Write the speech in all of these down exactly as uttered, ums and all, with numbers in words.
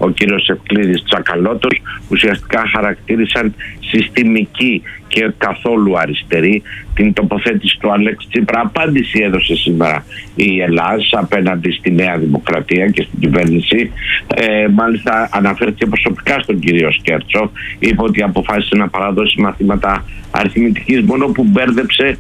ο κύριος Ευκλήδης Τσακαλώτος, ουσιαστικά χαρακτήρισαν συστημική και καθόλου αριστερή την τοποθέτηση του Αλέξη Τσίπρα. Απάντηση έδωσε σήμερα η Ελλάδα απέναντι στη Νέα Δημοκρατία και στην κυβέρνηση. Ε, μάλιστα αναφέρθηκε προσωπικά στον κύριο Σκέρτσο. Είπε ότι αποφάσισε να παραδώσει μαθήματα αριθμητικής, μόνο που μπέρδεψε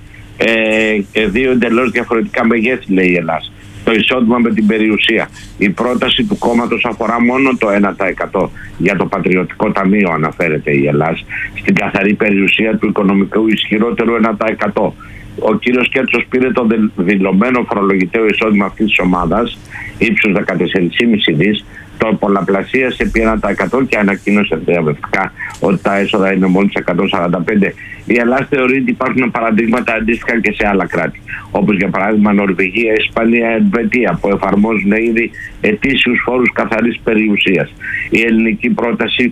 ε, δύο εντελώς διαφορετικά μεγέθη, λέει η Ελλάδα. Το εισόδημα με την περιουσία. Η πρόταση του κόμματος αφορά μόνο το ένα τοις εκατό για το Πατριωτικό Ταμείο, αναφέρεται η Ελλάδα, στην καθαρή περιουσία του οικονομικού ισχυρότερου ένα τοις εκατό. Ο κύριος Κέρτσος πήρε το δηλωμένο φορολογητέο εισόδημα αυτής της ομάδας ύψους δεκατέσσερα κόμμα πέντε δις, το πολλαπλασίασε επί ένα τοις εκατό και ανακοίνωσε διαβευτικά ότι τα έσοδα είναι μόλις εκατόν σαράντα πέντε. Η Ελλάδα θεωρεί ότι υπάρχουν παραδείγματα αντίστοιχα και σε άλλα κράτη, όπως για παράδειγμα Νορβηγία, Ισπανία, Ελβετία, που εφαρμόζουν ήδη ετήσιους φόρους καθαρής περιουσίας. Η ελληνική πρόταση,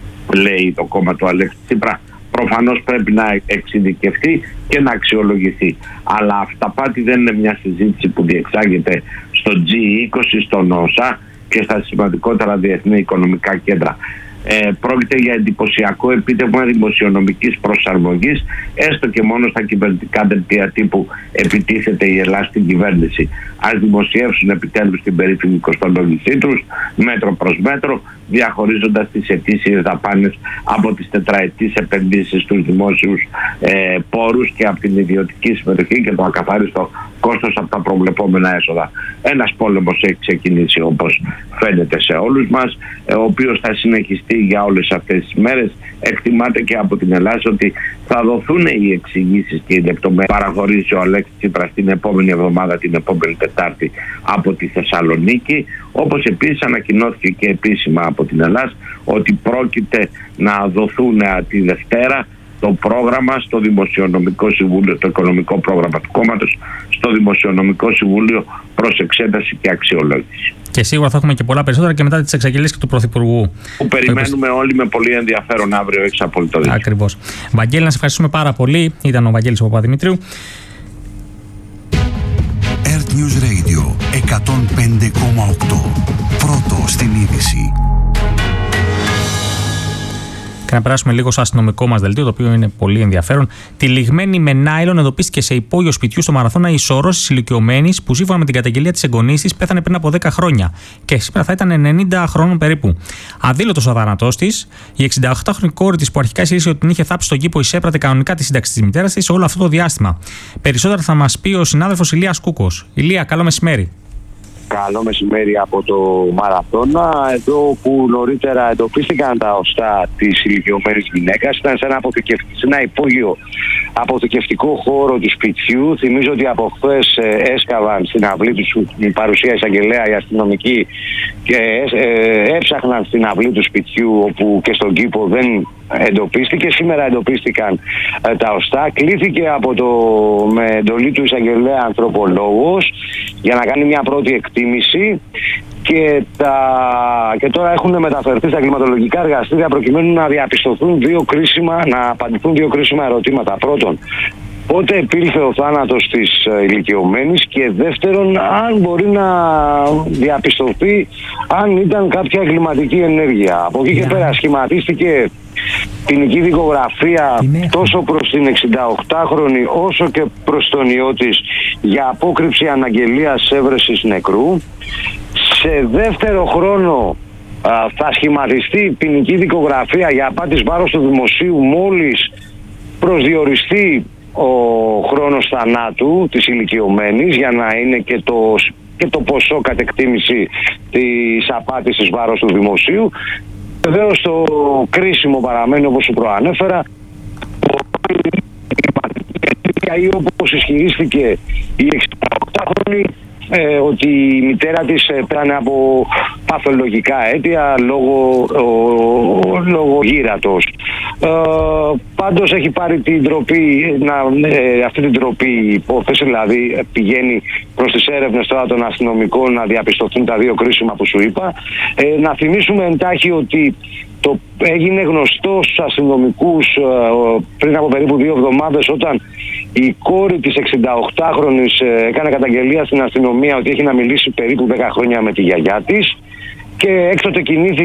λέει το κόμμα του Αλέξη Τσίπρα, προφανώς πρέπει να εξειδικευτεί και να αξιολογηθεί. Αλλά αυταπάτη δεν είναι μια συζήτηση που διεξάγεται στο τζι είκοσι, στον ΟΣΑ και στα σημαντικότερα διεθνή οικονομικά κέντρα. Ε, πρόκειται για εντυπωσιακό επίτευγμα δημοσιονομικής προσαρμογής, έστω και μόνο στα κυβερνητικά δελτία τύπου επιτίθεται η Ελλάδα στην κυβέρνηση. Ας δημοσιεύσουν επιτέλους την περίφημη κοστολόγησή τους, μέτρο προς μέτρο, διαχωρίζοντας τις ετήσιες δαπάνες από τις τετραετής επενδύσεις στους δημόσιους ε, πόρους και από την ιδιωτική συμμετοχή και το ακαθάριστο κόστος από τα προβλεπόμενα έσοδα. Ένας πόλεμος έχει ξεκινήσει, όπως φαίνεται σε όλους μας, ο οποίος θα συνεχιστεί για όλες αυτές τις μέρες. Εκτιμάται και από την Ελλάδα ότι θα δοθούν οι εξηγήσεις και οι λεπτομέρειες. Παραχωρήσει ο Αλέξης Τσίπρας την επόμενη εβδομάδα, την επόμενη Τετάρτη, από τη Θεσσαλονίκη, όπως επίσης ανακοινώθηκε και επίσημα από την Ελλάδα ότι πρόκειται να δοθούν τη Δευτέρα το πρόγραμμα στο Δημοσιονομικό Συμβούλιο, το οικονομικό πρόγραμμα του κόμματος, στο Δημοσιονομικό Συμβούλιο προς εξέταση και αξιολόγηση. Και σίγουρα θα έχουμε και πολλά περισσότερα και μετά τις εξαγγελίες και του Πρωθυπουργού. Που περιμένουμε όλοι με πολύ ενδιαφέρον αύριο, έχεις απόλυτο δίκιο. Ακριβώς. Βαγγέλη, να σε ευχαριστούμε πάρα πολύ. Ήταν ο Βαγγέλης Παπαδημητρίου. Earth News Radio εκατόν πέντε κόμμα οκτώ. Πρώτο στην είδηση. Και να περάσουμε λίγο στο αστυνομικό μας δελτίο, το οποίο είναι πολύ ενδιαφέρον. Τυλιγμένη με νάιλον εντοπίστηκε σε υπόγειο σπιτιού στο Μαραθώνα η σώρος της ηλικιωμένης που σύμφωνα με την καταγγελία της εγγονής της πέθανε πριν από δέκα χρόνια και σήμερα θα ήταν ενενήντα χρόνων περίπου. Αδήλωτος ο θάνατός της, η εξηνταοκτάχρονη κόρη της που αρχικά ισχύρισε ότι την είχε θάψει στον κήπο εισέπρατε κανονικά τη σύνταξη της μητέρας της σε όλο αυτό το διάστημα. Περισσότερα θα μας πει ο συνάδελφος Ηλίας Κούκος. Ηλία, καλό μεσημέρι. Καλό μεσημέρι από το Μαραθώνα. Εδώ που νωρίτερα εντοπίστηκαν τα οστά της ηλικιωμένης γυναίκας, ήταν σε ένα, σε ένα υπόγειο αποθηκευτικό χώρο του σπιτιού. Θυμίζω ότι από χθες έσκαβαν στην αυλή του, την παρουσία εισαγγελέα, οι αστυνομικοί, και έψαχναν στην αυλή του σπιτιού, όπου και στον κήπο δεν εντοπίστηκε. Σήμερα εντοπίστηκαν ε, τα οστά. Κλήθηκε από το, με εντολή του εισαγγελέα ανθρωπολόγος για να κάνει μια πρώτη εκτίμηση και, τα, και τώρα έχουν μεταφερθεί στα κλιματολογικά εργαστήρια προκειμένου να διαπιστωθούν δύο κρίσιμα, να απαντηθούν δύο κρίσιμα ερωτήματα. Πρώτον, πότε επήλθε ο θάνατος της ηλικιωμένης, και δεύτερον, αν μπορεί να διαπιστωθεί αν ήταν κάποια εγκληματική ενέργεια. Από εκεί και πέρα σχηματίστηκε ποινική δικογραφία τόσο προς την εξηνταοκτάχρονη όσο και προς τον ιό της για απόκρυψη αναγγελίας έβρεσης νεκρού. Σε δεύτερο χρόνο α, θα σχηματιστεί ποινική δικογραφία για απάτης βάρος του δημοσίου μόλις προσδιοριστεί ο χρόνος θανάτου της ηλικιωμένης, για να είναι και το, και το ποσό κατ' εκτίμηση της απάτης της βάρος του δημοσίου. Βεβαίως το κρίσιμο παραμένει, όπως σου προανέφερα, ή όπως ισχυρίστηκε η εξηνταοκτάχρονη, ε, ότι η μητέρα της πέρανε από παθολογικά αίτια λόγω, ο, λόγω γύρατος. Ε, πάντως έχει πάρει την τροπή, να, ε, αυτή την τροπή υπόθεση, δηλαδή πηγαίνει προς τις έρευνες τώρα των αστυνομικών να διαπιστωθούν τα δύο κρίσιμα που σου είπα. Ε, να θυμίσουμε εντάχει ότι το έγινε γνωστό στους αστυνομικούς ε, πριν από περίπου δύο εβδομάδες, όταν η κόρη της εξηνταοκτάχρονης ε, έκανε καταγγελία στην αστυνομία ότι έχει να μιλήσει περίπου δέκα χρόνια με τη γιαγιά της, και έκτοτε κινήθηκε